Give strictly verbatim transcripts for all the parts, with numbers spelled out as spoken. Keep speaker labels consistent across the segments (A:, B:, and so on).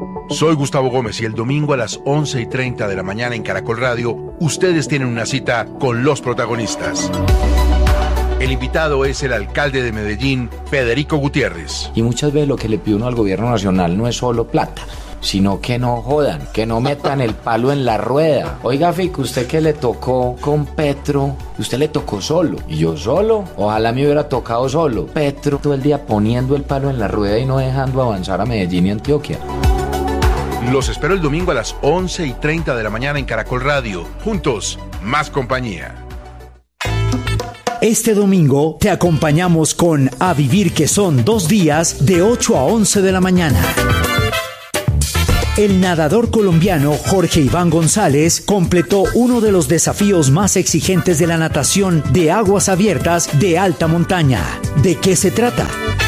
A: Soy Gustavo Gómez y el domingo a las once y treinta de la mañana en Caracol Radio, ustedes tienen una cita con los protagonistas. El invitado es el alcalde de Medellín, Federico Gutiérrez.
B: Y muchas veces lo que le pide uno al gobierno nacional no es solo plata, sino que no jodan, que no metan el palo en la rueda. Oiga, Fico, usted que le tocó con Petro, usted le tocó solo. ¿Y yo solo? Ojalá me hubiera tocado solo. Petro todo el día poniendo el palo en la rueda y no dejando avanzar a Medellín y Antioquia.
A: Los espero el domingo a las once y treinta de la mañana en Caracol Radio. Juntos, más compañía.
C: Este domingo te acompañamos con A Vivir, que son dos días de ocho a once de la mañana. El nadador colombiano Jorge Iván González completó uno de los desafíos más exigentes de la natación de aguas abiertas de alta montaña. ¿De qué se trata?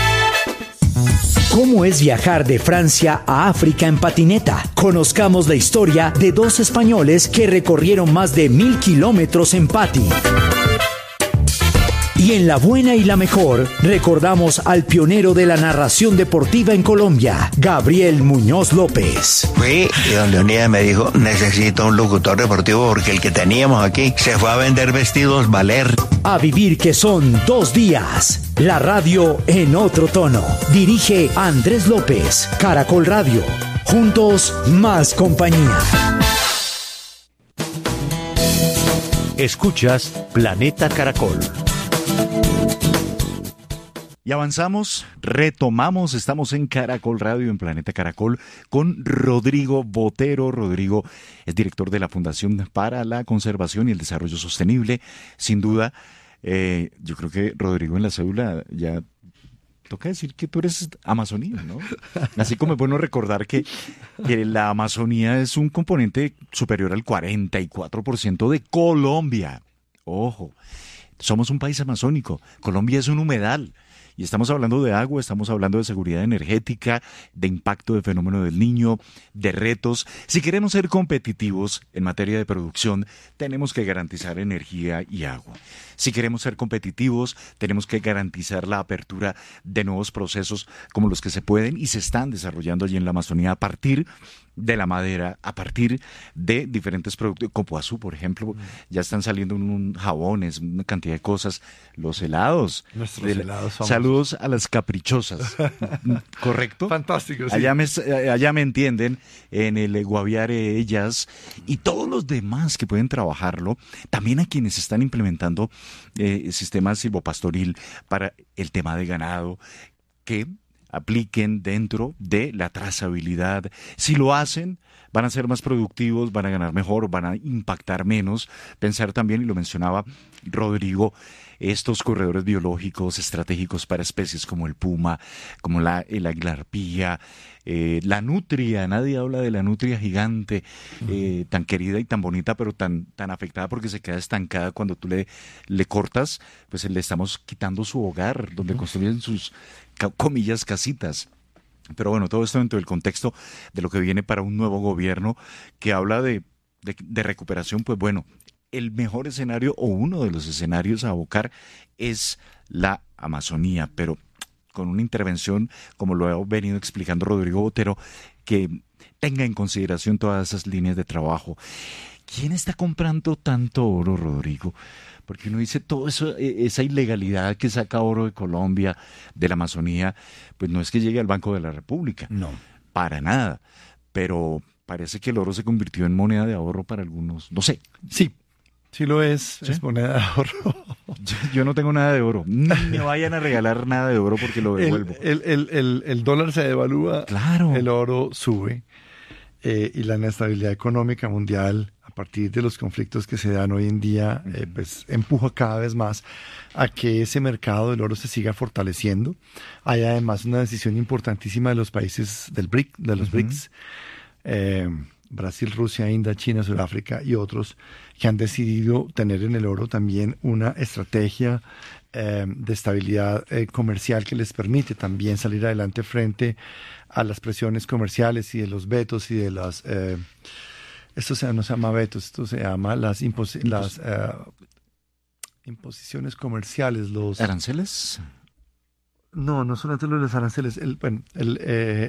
C: ¿Cómo es viajar de Francia a África en patineta? Conozcamos la historia de dos españoles que recorrieron más de mil kilómetros en pati. Y en La Buena y la Mejor, recordamos al pionero de la narración deportiva en Colombia, Gabriel Muñoz López.
D: Fui y don Leonidas me dijo, necesito un locutor deportivo porque el que teníamos aquí se fue a vender vestidos Valer.
C: A Vivir, que son dos días. La radio en otro tono. Dirige Andrés López, Caracol Radio. Juntos, más compañía.
E: Escuchas Planeta Caracol.
F: Y avanzamos, retomamos, estamos en Caracol Radio, en Planeta Caracol, con Rodrigo Botero. Rodrigo es director de la Fundación para la Conservación y el Desarrollo Sostenible. Sin duda, eh, yo creo que Rodrigo en la cédula ya toca decir que tú eres amazonía, ¿no? Así como es bueno recordar que, que la Amazonía es un componente superior al cuarenta y cuatro por ciento de Colombia. Ojo, somos un país amazónico, Colombia es un humedal. Y estamos hablando de agua, estamos hablando de seguridad energética, de impacto del fenómeno del Niño, de retos. Si queremos ser competitivos en materia de producción, tenemos que garantizar energía y agua. Si queremos ser competitivos, tenemos que garantizar la apertura de nuevos procesos como los que se pueden y se están desarrollando allí en la Amazonía a partir de la madera, a partir de diferentes productos. Copoazú, por ejemplo, ya están saliendo un, un jabones, una cantidad de cosas. Los helados.
G: Nuestros
F: de,
G: helados famosos.
F: Saludos a las caprichosas. ¿Correcto?
G: Fantástico, sí.
F: Allá me, allá me entienden, en el Guaviare Ellas y todos los demás que pueden trabajarlo. También a quienes están implementando eh, sistemas silvopastoril para el tema de ganado, que apliquen dentro de la trazabilidad. Si lo hacen, van a ser más productivos, van a ganar mejor, van a impactar menos. Pensar también, y lo mencionaba Rodrigo, estos corredores biológicos estratégicos para especies como el puma, como la, el águila arpía, eh, la nutria. Nadie habla de la nutria gigante, eh, tan querida y tan bonita, pero tan, tan afectada porque se queda estancada cuando tú le, le cortas, pues le estamos quitando su hogar, donde construyen sus, comillas, casitas. Pero bueno, todo esto dentro del contexto de lo que viene para un nuevo gobierno que habla de, de, de recuperación. Pues bueno, el mejor escenario o uno de los escenarios a abocar es la Amazonía, pero con una intervención, como lo ha venido explicando Rodrigo Botero, que tenga en consideración todas esas líneas de trabajo. ¿Quién está comprando tanto oro, Rodrigo? Porque uno dice, todo eso, esa ilegalidad que saca oro de Colombia, de la Amazonía, pues no es que llegue al Banco de la República.
G: No.
F: Para nada. Pero parece que el oro se convirtió en moneda de ahorro para algunos. No sé.
G: Sí, sí lo es.
F: ¿Sí?
G: Es moneda de ahorro.
F: Yo, yo no tengo nada de oro. Ni me vayan a regalar nada de oro porque lo devuelvo.
G: El, el, el, el, el dólar se devalúa.
F: Claro.
G: El oro sube. Eh, y la inestabilidad económica mundial, a partir de los conflictos que se dan hoy en día, eh, pues empuja cada vez más a que ese mercado del oro se siga fortaleciendo. Hay además una decisión importantísima de los países del B R I C, de los uh-huh. B R I C S, eh, Brasil, Rusia, India, China, Sudáfrica y otros, que han decidido tener en el oro también una estrategia eh, de estabilidad eh, comercial que les permite también salir adelante frente a las presiones comerciales y de los vetos y de las... Eh, esto se, no se llama vetos, esto se llama las, impos, las eh, imposiciones comerciales. Los
F: ¿Aranceles?
G: No, no solamente los aranceles, el, bueno, el, eh,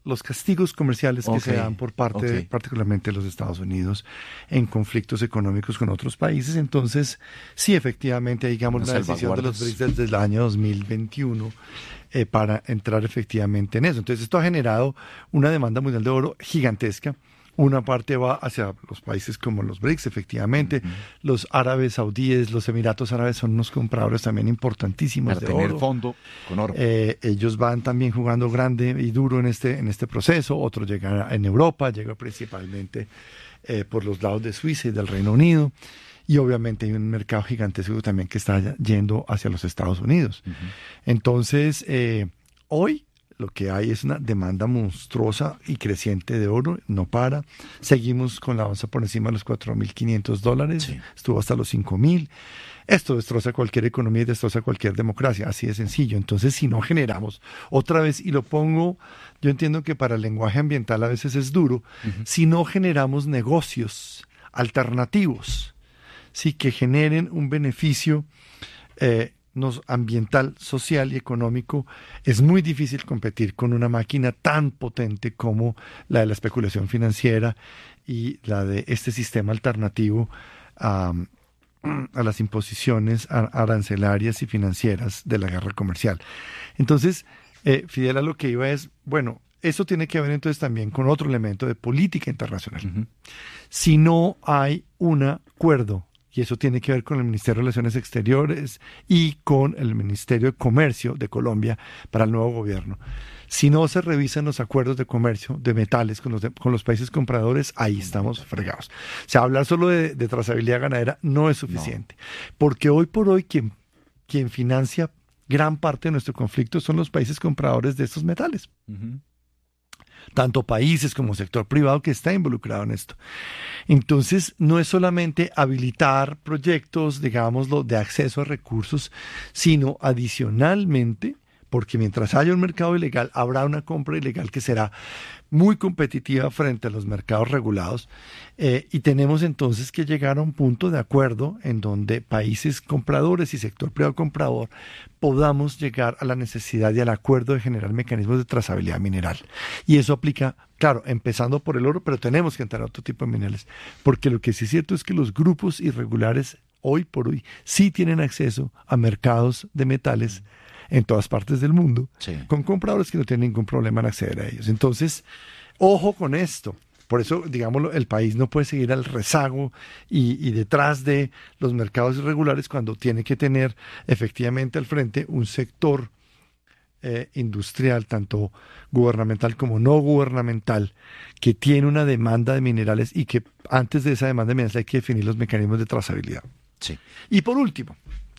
G: los castigos comerciales que
F: Ok,
G: se dan por parte,
F: ok.
G: particularmente de los Estados Unidos, en conflictos económicos con otros países. Entonces, sí, efectivamente, digamos,
F: Unas
G: la decisión de los
F: salvaguardas.
G: BRICS desde el año dos mil veintiuno eh, para entrar efectivamente en eso. Entonces, esto ha generado una demanda mundial de oro gigantesca. Una parte va hacia los países como los BRICS, efectivamente. Uh-huh. Los árabes saudíes, los Emiratos Árabes son unos compradores también importantísimos
F: Para
G: de
F: tener
G: oro.
F: fondo con oro.
G: Eh, ellos van también jugando grande y duro en este, en este proceso. Otro llega en Europa, llega principalmente eh, por los lados de Suiza y del Reino Unido. Y obviamente hay un mercado gigantesco también que está yendo hacia los Estados Unidos. Uh-huh. Entonces, eh, hoy lo que hay es una demanda monstruosa y creciente de oro, no para. Seguimos con la onza por encima de los cuatro mil quinientos dólares, sí. Estuvo hasta los cinco mil. Esto destroza cualquier economía y destroza cualquier democracia, así de sencillo. Entonces, si no generamos, otra vez, y lo pongo, yo entiendo que para el lenguaje ambiental a veces es duro, uh-huh. Si no generamos negocios alternativos, sí, que generen un beneficio eh, nos, ambiental, social y económico, es muy difícil competir con una máquina tan potente como la de la especulación financiera y la de este sistema alternativo um, a las imposiciones arancelarias y financieras de la guerra comercial. Entonces, eh, Fidel, a lo que iba es, bueno, eso tiene que ver entonces también con otro elemento de política internacional. Uh-huh. Si no hay un acuerdo, y eso tiene que ver con el Ministerio de Relaciones Exteriores y con el Ministerio de Comercio de Colombia para el nuevo gobierno. Si no se revisan los acuerdos de comercio de metales con los, de, con los países compradores, ahí estamos fregados. O sea, hablar solo de, de trazabilidad ganadera no es suficiente. No. Porque hoy por hoy quien, quien financia gran parte de nuestro conflicto son los países compradores de estos metales. Uh-huh. Tanto países como sector privado que está involucrado en esto. Entonces, no es solamente habilitar proyectos, digámoslo, de acceso a recursos, sino adicionalmente, porque mientras haya un mercado ilegal, habrá una compra ilegal que será muy competitiva frente a los mercados regulados, eh, y tenemos entonces que llegar a un punto de acuerdo en donde países compradores y sector privado comprador podamos llegar a la necesidad y al acuerdo de generar mecanismos de trazabilidad mineral. Y eso aplica, claro, empezando por el oro, pero tenemos que entrar a otro tipo de minerales, porque lo que sí es cierto es que los grupos irregulares hoy por hoy sí tienen acceso a mercados de metales en todas partes del mundo, sí, con compradores que no tienen ningún problema en acceder a ellos. Entonces, ojo con esto. Por eso, digámoslo, el país no puede seguir al rezago y, y detrás de los mercados irregulares cuando tiene que tener efectivamente al frente un sector eh, industrial, tanto gubernamental como no gubernamental, que tiene una demanda de minerales y que antes de esa demanda de minerales hay que definir los mecanismos de trazabilidad.
F: Sí.
G: Y por último,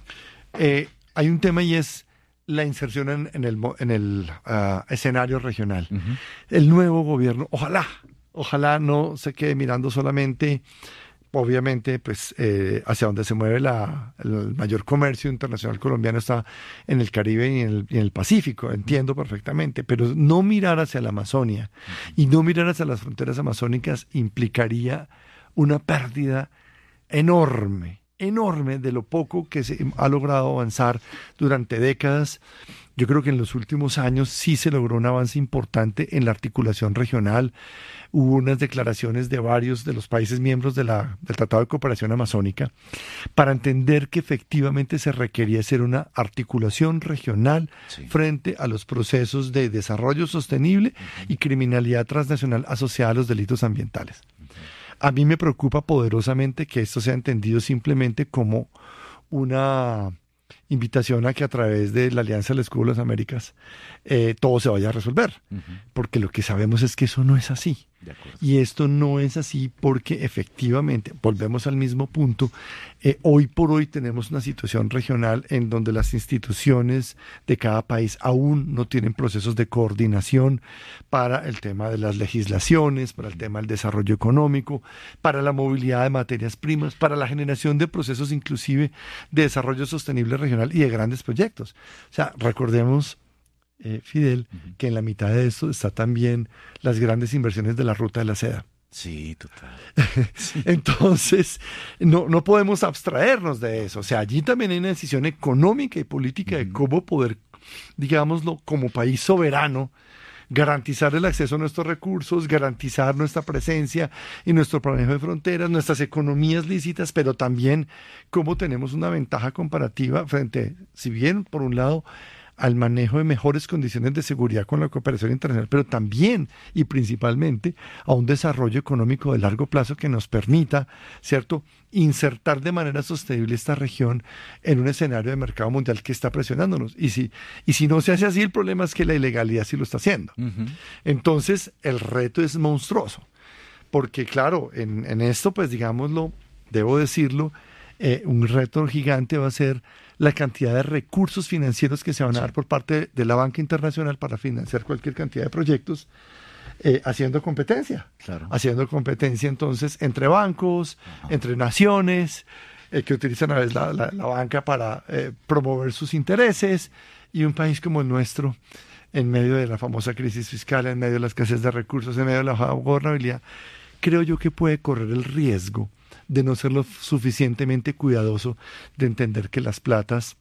G: eh, hay un tema y es la inserción en, en el, en el uh, escenario regional. Uh-huh. El nuevo gobierno, ojalá, ojalá no se quede mirando solamente, obviamente, pues eh, hacia donde se mueve la, el mayor comercio internacional colombiano está en el Caribe y en el, y en el Pacífico, entiendo perfectamente, pero no mirar hacia la Amazonia uh-huh. y no mirar hacia las fronteras amazónicas implicaría una pérdida enorme. enorme de lo poco que se ha logrado avanzar durante décadas. Yo creo que en los últimos años sí se logró un avance importante en la articulación regional. Hubo unas declaraciones de varios de los países miembros de la, del Tratado de Cooperación Amazónica para entender que efectivamente se requería hacer una articulación regional sí. frente a los procesos de desarrollo sostenible uh-huh. y criminalidad transnacional asociada a los delitos ambientales. A mí me preocupa poderosamente que esto sea entendido simplemente como una invitación a que a través de la Alianza del Escudo de las Américas eh, todo se vaya a resolver. Uh-huh. Porque lo que sabemos es que eso no es así. De acuerdo. Y esto no es así porque efectivamente, volvemos al mismo punto, eh, hoy por hoy tenemos una situación regional en donde las instituciones de cada país aún no tienen procesos de coordinación para el tema de las legislaciones, para el tema del desarrollo económico, para la movilidad de materias primas, para la generación de procesos inclusive de desarrollo sostenible regional y de grandes proyectos. O sea, recordemos, Eh, Fidel, uh-huh. que en la mitad de esto está también las grandes inversiones de la Ruta de la Seda.
F: Sí, total.
G: Sí. Entonces, no, no podemos abstraernos de eso. O sea, allí también hay una decisión económica y política uh-huh. de cómo poder, digámoslo, como país soberano, garantizar el acceso a nuestros recursos, garantizar nuestra presencia y nuestro manejo de fronteras, nuestras economías lícitas, pero también cómo tenemos una ventaja comparativa frente, si bien por un lado, al manejo de mejores condiciones de seguridad con la cooperación internacional, pero también y principalmente a un desarrollo económico de largo plazo que nos permita, ¿cierto?, insertar de manera sostenible esta región en un escenario de mercado mundial que está presionándonos. Y si, y si no se hace así, el problema es que la ilegalidad sí lo está haciendo. Uh-huh. Entonces, el reto es monstruoso, porque claro, en, en esto, pues digámoslo, debo decirlo, eh, un reto gigante va a ser la cantidad de recursos financieros que se van a dar por parte de la banca internacional para financiar cualquier cantidad de proyectos, eh, haciendo competencia. Claro. Haciendo competencia entonces entre bancos, ajá, entre naciones, eh, que utilizan a veces la, la, la banca para eh, promover sus intereses, y un país como el nuestro, en medio de la famosa crisis fiscal, en medio de la escasez de recursos, en medio de la baja gobernabilidad, creo yo que puede correr el riesgo de no ser lo suficientemente cuidadoso de entender que las platas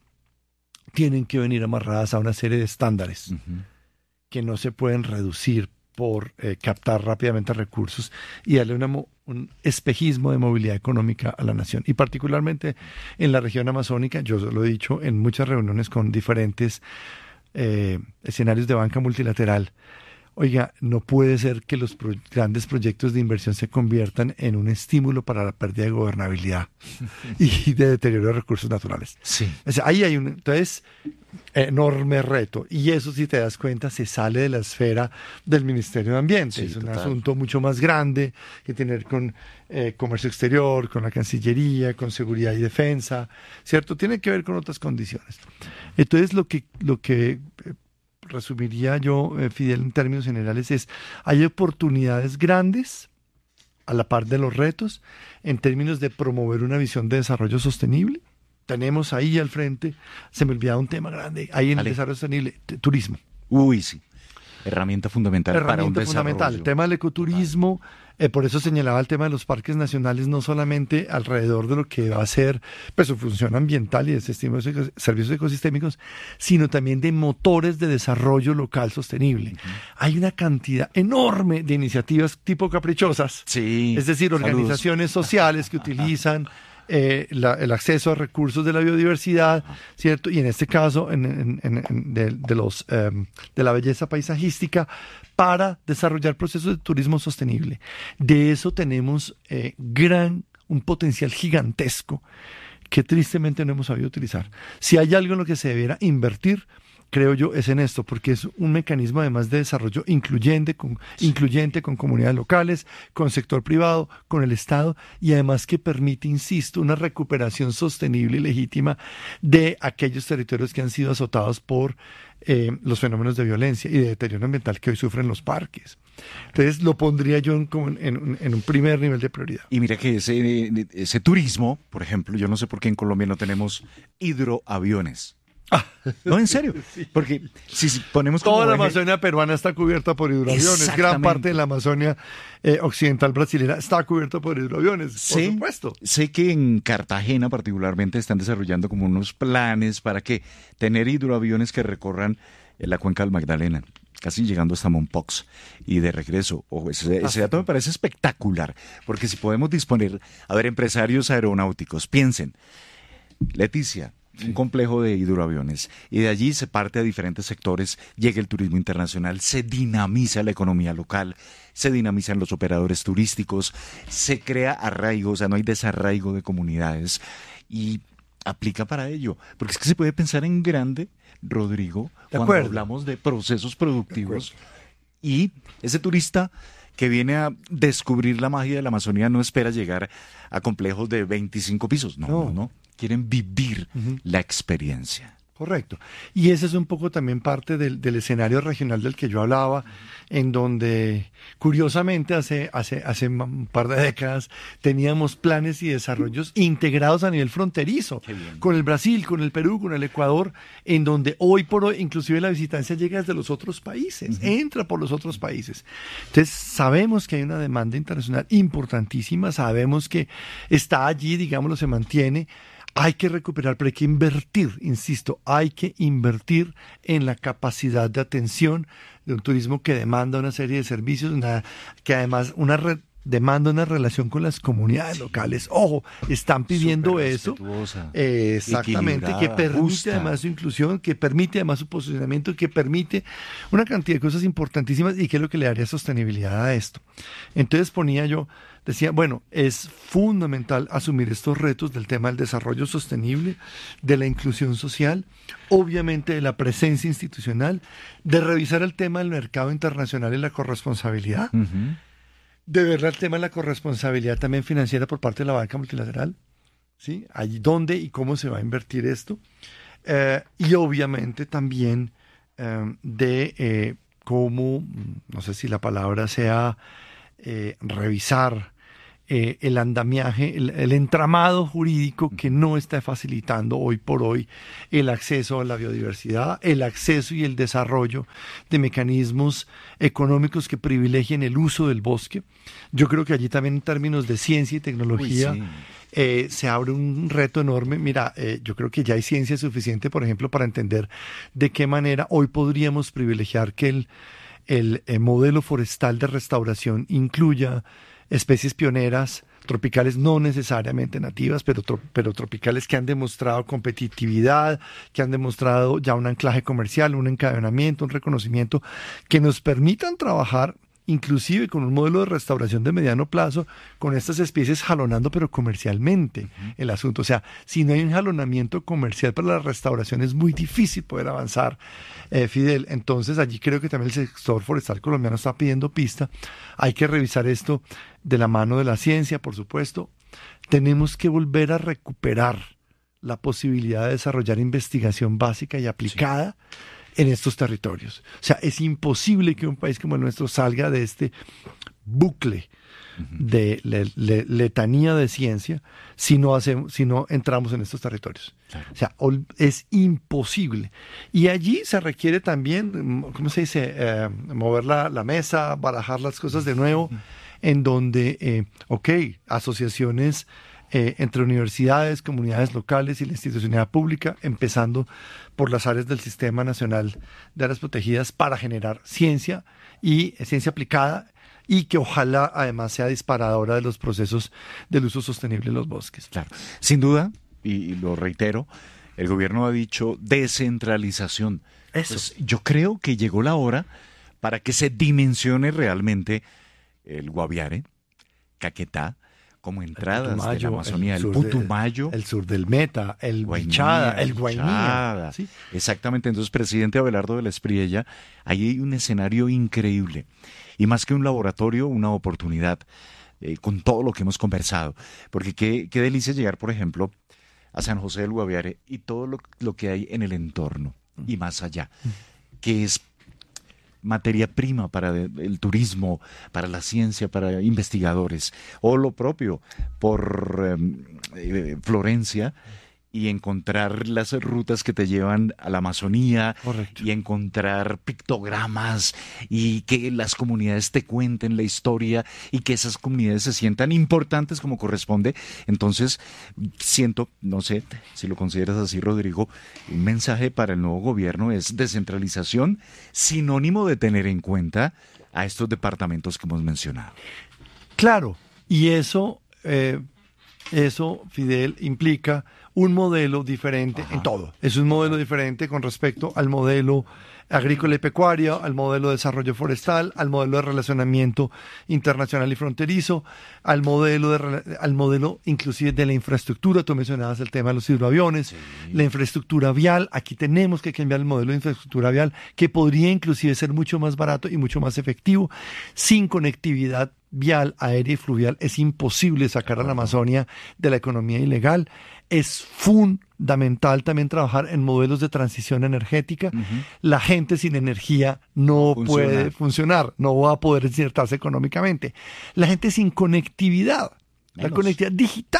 G: tienen que venir amarradas a una serie de estándares uh-huh, que no se pueden reducir por eh, captar rápidamente recursos y darle una, un espejismo de movilidad económica a la nación. Y particularmente en la región amazónica, yo lo he dicho en muchas reuniones con diferentes eh, escenarios de banca multilateral, oiga, no puede ser que los pro- grandes proyectos de inversión se conviertan en un estímulo para la pérdida de gobernabilidad y de deterioro de recursos naturales.
F: Sí.
G: O sea, ahí hay un entonces, enorme reto. Y eso, si te das cuenta, se sale de la esfera del Ministerio de Ambiente. Sí, es un total. asunto mucho más grande que tiene que ver con eh, comercio exterior, con la Cancillería, con seguridad y defensa, ¿cierto? Tiene que ver con otras condiciones. Entonces, lo que... Lo que eh, resumiría yo, eh, Fidel, en términos generales, es hay oportunidades grandes a la par de los retos en términos de promover una visión de desarrollo sostenible. Tenemos ahí al frente, se me olvidaba un tema grande, ahí en Ale. el desarrollo sostenible, t- turismo.
F: Uy, sí. Herramienta fundamental
G: Herramienta
F: para un
G: fundamental.
F: desarrollo.
G: El tema del ecoturismo, eh, por eso señalaba el tema de los parques nacionales, no solamente alrededor de lo que va a ser pues, su función ambiental y de servicios, servicios ecosistémicos, sino también de motores de desarrollo local sostenible. Uh-huh. Hay una cantidad enorme de iniciativas tipo caprichosas,
F: sí,
G: es decir, organizaciones saludos. sociales que utilizan Eh, la, el acceso a recursos de la biodiversidad, ¿cierto? Y en este caso, en, en, en, en de, de, los, um, de la belleza paisajística, para desarrollar procesos de turismo sostenible. De eso tenemos eh, gran, un potencial gigantesco que tristemente no hemos sabido utilizar. Si hay algo en lo que se debiera invertir, creo yo, es en esto, porque es un mecanismo además de desarrollo incluyente con, sí. incluyente con comunidades locales, con sector privado, con el Estado, y además que permite, insisto, una recuperación sostenible y legítima de aquellos territorios que han sido azotados por eh, los fenómenos de violencia y de deterioro ambiental que hoy sufren los parques. Entonces lo pondría yo en, en, en un primer nivel de prioridad.
F: Y mira que ese, ese turismo, por ejemplo, yo no sé por qué en Colombia no tenemos hidroaviones. Ah, no, en serio, sí. Porque si ponemos
G: toda la
F: eje...
G: Amazonia peruana está cubierta por hidroaviones, gran parte de la Amazonia eh, occidental brasileña está cubierta por hidroaviones, sí, por supuesto.
F: Sé que en Cartagena particularmente están desarrollando como unos planes para que tener hidroaviones que recorran la cuenca del Magdalena, casi llegando hasta Mompox y de regreso. Oh, ese, ese dato me parece espectacular, porque si podemos disponer, a ver, empresarios aeronáuticos, piensen, Leticia, un complejo de hidroaviones, y de allí se parte a diferentes sectores, llega el turismo internacional, se dinamiza la economía local, se dinamizan los operadores turísticos, se crea arraigo, o sea, no hay desarraigo de comunidades, y aplica para ello, porque es que se puede pensar en grande, Rodrigo, cuando hablamos de procesos productivos, y ese turista que viene a descubrir la magia de la Amazonía no espera llegar a complejos de veinticinco pisos, no, no, no. no. Quieren vivir uh-huh. la experiencia.
G: Correcto. Y ese es un poco también parte del, del escenario regional del que yo hablaba, en donde, curiosamente, hace, hace, hace un par de décadas teníamos planes y desarrollos integrados a nivel fronterizo, con el Brasil, con el Perú, con el Ecuador, en donde hoy por hoy, inclusive la visitancia llega desde los otros países, uh-huh. entra por los otros países. Entonces, sabemos que hay una demanda internacional importantísima, sabemos que está allí, digámoslo, se mantiene. Hay que recuperar, pero hay que invertir, insisto, hay que invertir en la capacidad de atención de un turismo que demanda una serie de servicios, una, que además una red demanda una relación con las comunidades sí. locales. Ojo, están pidiendo eso. Eh, exactamente, que permite justa. además su inclusión, que permite además su posicionamiento, que permite una cantidad de cosas importantísimas y que es lo que le daría sostenibilidad a esto. Entonces ponía yo, decía, bueno, es fundamental asumir estos retos del tema del desarrollo sostenible, de la inclusión social, obviamente de la presencia institucional, de revisar el tema del mercado internacional y la corresponsabilidad, uh-huh. de ver el tema de la corresponsabilidad también financiera por parte de la banca multilateral, ¿sí? Allí dónde y cómo se va a invertir esto, eh, y obviamente también eh, de eh, cómo, no sé si la palabra sea eh, revisar eh, el andamiaje, el, el entramado jurídico que no está facilitando hoy por hoy el acceso a la biodiversidad, el acceso y el desarrollo de mecanismos económicos que privilegien el uso del bosque. Yo creo que allí también en términos de ciencia y tecnología Uy, sí. eh, se abre un reto enorme. Mira, eh, yo creo que ya hay ciencia suficiente, por ejemplo, para entender de qué manera hoy podríamos privilegiar que el, el, el modelo forestal de restauración incluya especies pioneras, tropicales no necesariamente nativas, pero, tro- pero tropicales que han demostrado competitividad, que han demostrado ya un anclaje comercial, un encadenamiento, un reconocimiento, que nos permitan trabajar inclusive con un modelo de restauración de mediano plazo, con estas especies jalonando, pero comercialmente uh-huh. el asunto. O sea, si no hay un jalonamiento comercial para la restauración, es muy difícil poder avanzar, eh, Fidel. Entonces, allí creo que también el sector forestal colombiano está pidiendo pista. Hay que revisar esto de la mano de la ciencia, por supuesto. Tenemos que volver a recuperar la posibilidad de desarrollar investigación básica y aplicada sí. en estos territorios. O sea, es imposible que un país como el nuestro salga de este bucle uh-huh. de le, le, letanía de ciencia si no, hacemos, si no entramos en estos territorios. Claro. O sea, es imposible. Y allí se requiere también, ¿cómo se dice? Eh, mover la, la mesa, barajar las cosas de nuevo, uh-huh. en donde, eh, ok, asociaciones Eh, entre universidades, comunidades locales y la institucionalidad pública, empezando por las áreas del Sistema Nacional de Áreas Protegidas para generar ciencia y eh, ciencia aplicada y que ojalá además sea disparadora de los procesos del uso sostenible de los bosques.
F: Claro, sin duda, y, y lo reitero, el gobierno ha dicho descentralización.
G: Eso.
F: Pues yo creo que llegó la hora para que se dimensione realmente el Guaviare, Caquetá, como entradas Putumayo, de la Amazonía, el, el Putumayo,
G: de, el sur del Meta, el Bichada, el Guainía. ¿Sí?
F: Exactamente, entonces, presidente Abelardo de la Espriella, ahí hay un escenario increíble, y más que un laboratorio, una oportunidad, eh, con todo lo que hemos conversado, porque qué, qué delicia llegar, por ejemplo, a San José del Guaviare y todo lo, lo que hay en el entorno, y más allá, que es materia prima para el turismo, para la ciencia, para investigadores, o lo propio por eh, Florencia, y encontrar las rutas que te llevan a la Amazonía. Correcto. Y encontrar pictogramas y que las comunidades te cuenten la historia y que esas comunidades se sientan importantes como corresponde. Entonces siento, no sé si lo consideras así, Rodrigo, un mensaje para el nuevo gobierno es descentralización, sinónimo de tener en cuenta a estos departamentos que hemos mencionado.
G: Claro, y eso, eh, eso, Fidel, implica un modelo diferente Ajá. en todo. Es un modelo diferente con respecto al modelo agrícola y pecuario, al modelo de desarrollo forestal, al modelo de relacionamiento internacional y fronterizo, al modelo de, al modelo inclusive de la infraestructura. Tú mencionabas el tema de los hidroaviones, sí. la infraestructura vial. Aquí tenemos que cambiar el modelo de infraestructura vial, que podría inclusive ser mucho más barato y mucho más efectivo. Sin conectividad vial, aérea y fluvial es imposible sacar a la Amazonia de la economía ilegal. Es fundamental también trabajar en modelos de transición energética. Uh-huh. La gente sin energía no Funciona. puede funcionar, no va a poder insertarse económicamente. La gente sin conectividad, Menos. la conectividad digital.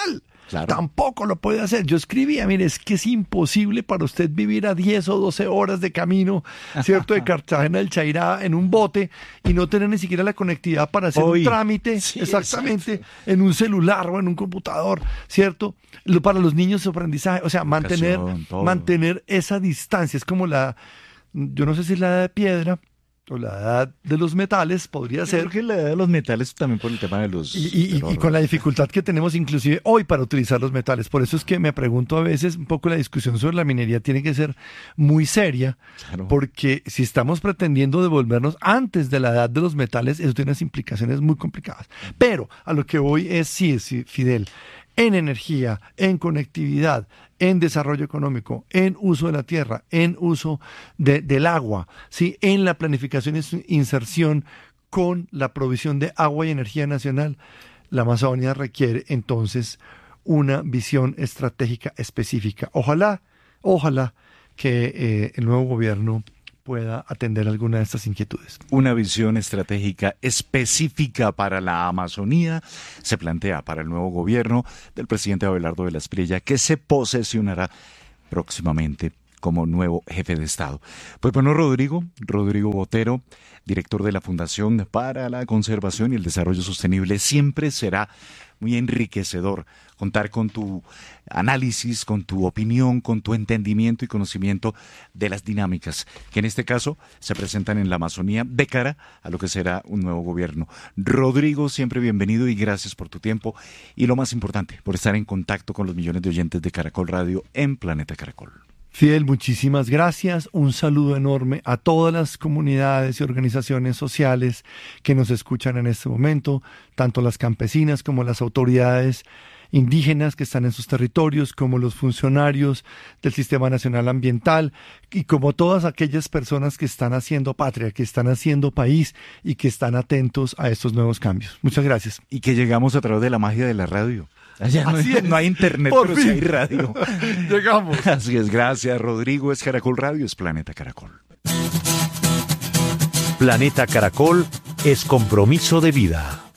F: Claro.
G: Tampoco lo puede hacer. Yo escribía, mire, es que es imposible para usted vivir a diez o doce horas de camino, ¿cierto? De Cartagena del Chairá en un bote y no tener ni siquiera la conectividad para hacer
F: Hoy.
G: un trámite,
F: Sí,
G: exactamente,
F: exacto.
G: en un celular o en un computador, ¿cierto? Lo, para los niños su aprendizaje, o sea, mantener,
F: Educación, todo.
G: mantener esa distancia. Es como la, yo no sé si es la edad de piedra o la edad de los metales, podría
F: Yo
G: ser.
F: creo que la edad de los metales también por el tema de los...
G: Y, y-
F: del oro.
G: y con la dificultad que tenemos inclusive hoy para utilizar los metales. Por eso es que me pregunto a veces un poco la discusión sobre la minería tiene que ser muy seria,
F: Claro.
G: porque si estamos pretendiendo devolvernos antes de la edad de los metales, eso tiene unas implicaciones muy complicadas. Pero a lo que voy es, sí, sí, Fidel, en energía, en conectividad, en desarrollo económico, en uso de la tierra, en uso de- del agua, ¿sí? En la planificación y su inserción con la provisión de agua y energía nacional, la Amazonia requiere entonces una visión estratégica específica. Ojalá, ojalá que eh, el nuevo gobierno pueda atender alguna de estas inquietudes.
F: Una visión estratégica específica para la Amazonía se plantea para el nuevo gobierno del presidente Abelardo de la Espriella, que se posesionará próximamente como nuevo jefe de Estado. Pues bueno, Rodrigo, Rodrigo Botero, director de la Fundación para la Conservación y el Desarrollo Sostenible, siempre será muy enriquecedor contar con tu análisis, con tu opinión, con tu entendimiento y conocimiento de las dinámicas que en este caso se presentan en la Amazonía de cara a lo que será un nuevo gobierno. Rodrigo, siempre bienvenido y gracias por tu tiempo y lo más importante, por estar en contacto con los millones de oyentes de Caracol Radio en Planeta Caracol.
G: Fidel, muchísimas gracias. Un saludo enorme a todas las comunidades y organizaciones sociales que nos escuchan en este momento, tanto las campesinas como las autoridades indígenas que están en sus territorios, como los funcionarios del Sistema Nacional Ambiental y como todas aquellas personas que están haciendo patria, que están haciendo país y que están atentos a estos nuevos cambios. Muchas gracias.
F: Y que llegamos a través de la magia de la radio. Allá no,
G: Así es.
F: no hay internet,
G: Por
F: pero sí
G: fin.
F: hay radio.
G: Llegamos.
F: Así es, gracias Rodrigo. Es Caracol Radio, es Planeta Caracol.
E: Planeta Caracol es compromiso de vida.